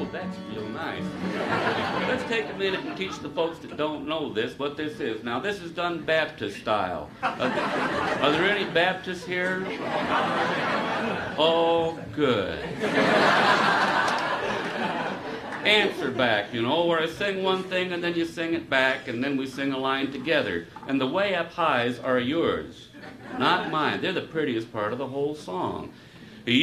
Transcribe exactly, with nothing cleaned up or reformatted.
that's real nice. Let's take a minute and teach the folks that don't know this what this is. Now, this is done Baptist style. Are there, are there any Baptists here? Oh, good. Answer back, you know, where I sing one thing and then you sing it back and then we sing a line together. And the way up highs are yours, not mine. They're the prettiest part of the whole song.